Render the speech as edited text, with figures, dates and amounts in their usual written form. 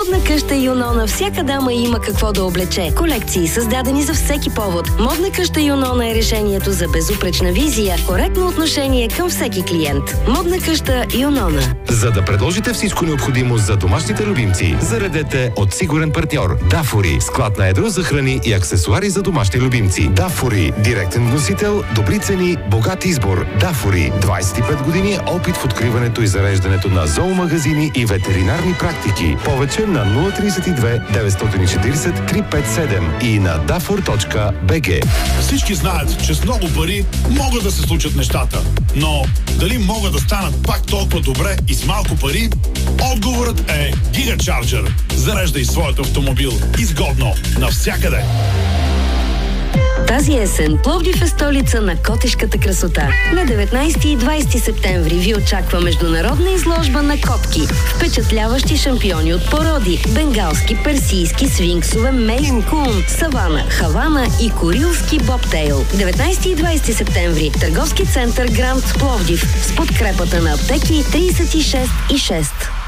модна къща Юнона всяка дама има какво да облече. Колекции създадени за всеки повод. Модна къща Юнона е решението за безупречна визия, коректно отношение към всеки клиент. Модна къща Юнона. За да предложите всичко необходимо за домашните любимци, заредете от сигурен партньор Дафори. Склад на едро за храни и аксесуари за домашни любимци. Дафори. Директен вносител, добри цени, богат избор. Дафори. 25 години опит в откриването и зареждането на зоомагазини и ветеринарни практики. Повече на 032 940 357 и на dafor.bg. Всички знаят, че с много пари могат да се случат нещата. Но дали могат да станат пак толкова добре и с малко пари? Отговорът е Gigacharger. Зареждай своят автомобил изгодно навсякъде. Тази есен Пловдив е столица на котешката красота. На 19 и 20 септември ви очаква международна изложба на котки. Впечатляващи шампиони от породи: бенгалски, персийски, свинксове, мейн кун, савана, хавана и курилски бобтейл. 19 и 20 септември Търговски център Гранд Пловдив с подкрепата на аптеки 36 и 6.